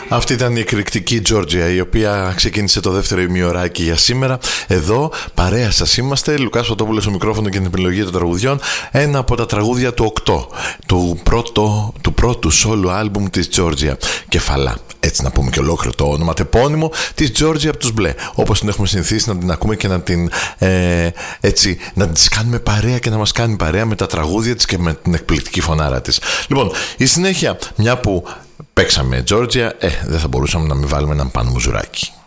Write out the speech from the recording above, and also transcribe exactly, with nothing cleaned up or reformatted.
Αυτή ήταν η εκρηκτική Georgia, η οποία ξεκίνησε το δεύτερο ημιωράκι για σήμερα. Εδώ παρέα σας είμαστε, Λουκάς Φωτόπουλος στο μικρόφωνο και την επιλογή των τραγουδιών. Ένα από τα τραγούδια του οκτώ, του, πρώτο, του πρώτου solo άλμπουμ της Georgia. Κεφαλά, έτσι να πούμε και ολόκληρο το ονοματεπώνυμο της Georgia από τους Μπλε. Όπως την έχουμε συνηθίσει να την ακούμε και να την ε, έτσι, να τις κάνουμε παρέα και να μας κάνει παρέα με τα τραγούδια της και με την εκπληκτική φωνάρα της. Λοιπόν, η συνέχεια, μια που παίξαμε Georgia, ε, δεν θα μπορούσαμε να μην βάλουμε έναν Πάνο Μουζουράκι.